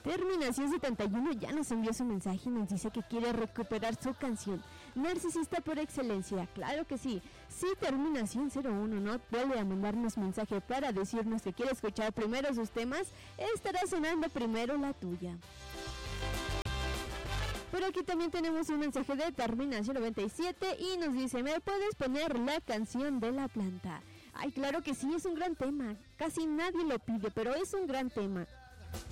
Terminación 71 ya nos envió su mensaje y nos dice que quiere recuperar su canción Narcisista por excelencia. Claro que sí. Si Terminación 01 no vuelve a mandarnos mensaje para decirnos que quiere escuchar primero sus temas, estará sonando primero la tuya. Por aquí también tenemos un mensaje de Terminación 97 y nos dice: ¿me puedes poner la canción de la planta? Ay, claro que sí, es un gran tema. Casi nadie lo pide, pero es un gran tema.